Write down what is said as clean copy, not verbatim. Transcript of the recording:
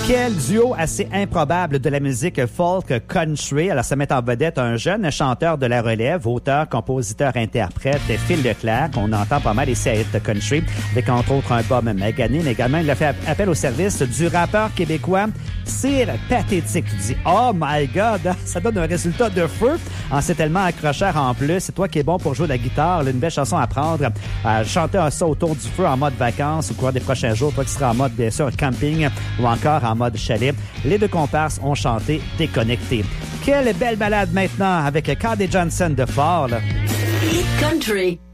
Quel duo assez improbable de la musique folk country. Alors, ça met en vedette un jeune chanteur de la relève, auteur, compositeur, interprète, Phil Leclerc, qu'on entend pas mal ici à Hit Country, avec entre autres un Bob Magané, mais également il a fait appel au service du rappeur québécois Cyr Pathétique. Tu dis, oh my God, ça donne un résultat de feu. C'est tellement accrocheur en plus. C'est toi qui es bon pour jouer de la guitare, là, une belle chanson à prendre, à chanter ça autour du feu en mode vacances au cours des prochains jours, toi qui seras en mode, bien sûr, camping ou encore en mode chalet. Les deux comparses ont chanté Déconnecté. Quelle belle balade maintenant avec Cardi Johnson de Fort. Hit Country.